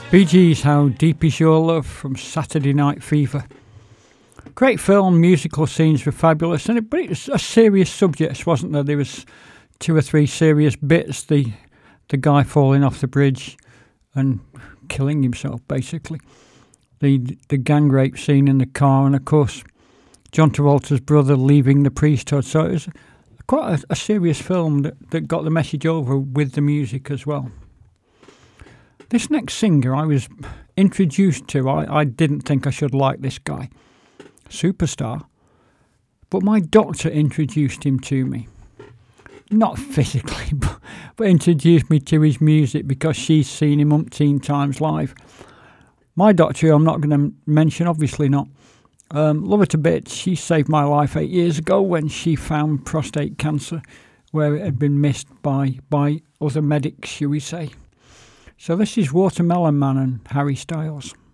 Bee Gees, How Deep Is Your Love from Saturday Night Fever. Great film, musical scenes were fabulous, but it was a serious subject, wasn't there? There was two or three serious bits. The guy falling off the bridge and killing himself, basically. The gang rape scene in the car, and of course, John Travolta's brother leaving the priesthood. So it was quite a serious film that got the message over with the music as well. This next singer I was introduced to, I didn't think I should like this guy. Superstar. But my doctor introduced him to me. Not physically, but introduced me to his music because she's seen him umpteen times live. My doctor, who I'm not going to mention, obviously not. Love her to bits. She saved my life 8 years ago when she found prostate cancer where it had been missed by other medics, shall we say. So this is Watermelon Man and Harry Styles.